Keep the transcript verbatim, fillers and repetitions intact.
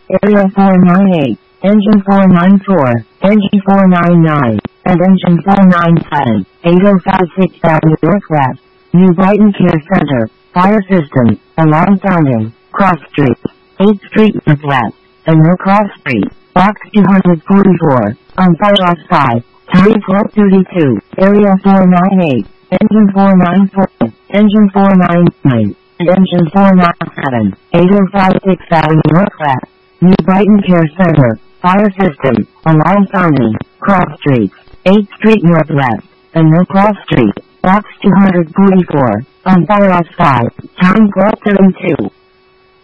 Area four nine eight, Engine four nine four, Engine four nine nine, and Engine four nine seven, eight oh five sixth Avenue Northwest, New Brighton Care Center, Fire System, Alarm Sounding, Cross Street, eighth Street Northwest, and No Cross Street, Box two forty-four, on Fire Off five, Time twelve thirty-two, Area four nine eight, Engine four nine four, Engine four nine nine, and Engine four nine seven, eight oh five sixth Avenue Northwest, New Brighton Care Center, Fire System, Alarm Sounding, Cross Street, eighth Street Northwest, and No Cross Street, Box two forty-four, on Fire Off five, Time twelve thirty-two.